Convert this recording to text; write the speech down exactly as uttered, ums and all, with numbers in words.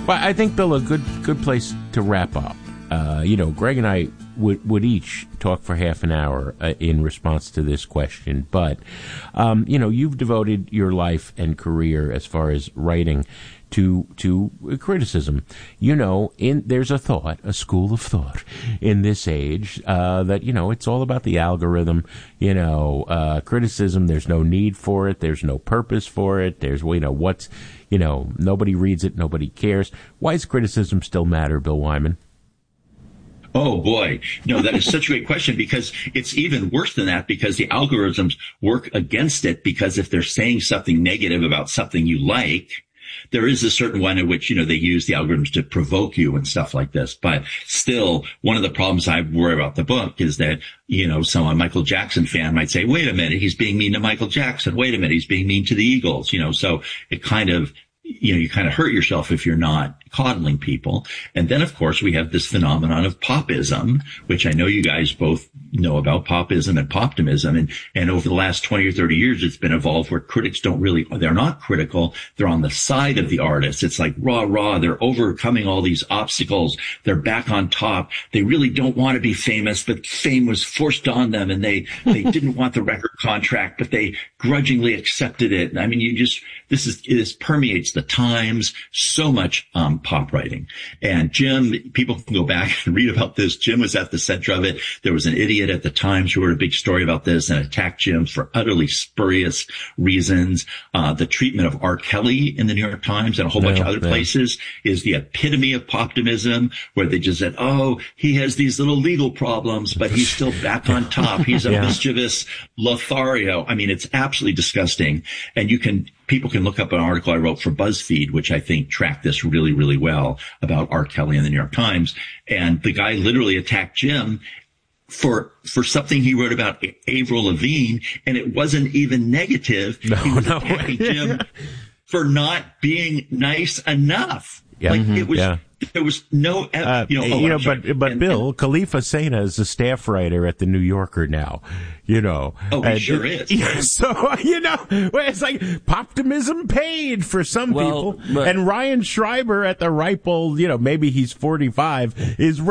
Well, I think, Bill, a good good place to wrap up. Uh, you know, Greg and I would, would each talk for half an hour uh, in response to this question. But, um, you know, you've devoted your life and career as far as writing to to criticism. You know, in there's a thought, a school of thought in this age uh, that, you know, it's all about the algorithm. You know, uh, criticism, there's no need for it. There's no purpose for it. There's, you know, what's, you know, nobody reads it. Nobody cares. Why does criticism still matter, Bill Wyman? Oh, boy. No, that is such a great question, because it's even worse than that, because the algorithms work against it, because if they're saying something negative about something you like, there is a certain one in which, you know, they use the algorithms to provoke you and stuff like this. But still, one of the problems I worry about the book is that, you know, some Michael Jackson fan might say, wait a minute, he's being mean to Michael Jackson. Wait a minute, he's being mean to the Eagles. You know, so it kind of, you know, you kind of hurt yourself if you're not coddling people. And then, of course, we have this phenomenon of popism, which I know you guys both know about, popism and poptimism. And, and over the last twenty or thirty years, it's been evolved where critics don't really, they're not critical. They're on the side of the artist. It's like rah, rah. They're overcoming all these obstacles. They're back on top. They really don't want to be famous, but fame was forced on them, and they, they didn't want the record contract, but they grudgingly accepted it. I mean, you just, this is, this permeates the Times, so much, um, pop writing. And Jim, people can go back and read about this. Jim was at the center of it. There was an idiot at the Times who wrote a big story about this and attacked Jim for utterly spurious reasons. Uh, the treatment of R. Kelly in the New York Times and a whole no, bunch of other no. places is the epitome of poptimism, where they just said, oh, he has these little legal problems, but he's still back on top. He's a yeah. mischievous Lothario. I mean, it's absolutely disgusting. And you can, people can look up an article I wrote for BuzzFeed, which I think tracked this really, really well, about R. Kelly in the New York Times. And the guy literally attacked Jim for, for something he wrote about Avril Lavigne. And it wasn't even negative. No, he was no. attacking Jim for not being nice enough. Yeah. Like Mm-hmm. it was, yeah. there was no, uh, you know, oh, you know, sorry. but, but and, Bill, and, Khalifa Sena is a staff writer at the New Yorker now, you know. Oh, he and, sure is. Yeah, so, you know, it's like poptimism paid for some well, people. But, and Ryan Schreiber at the ripe old, you know, maybe he's forty-five, is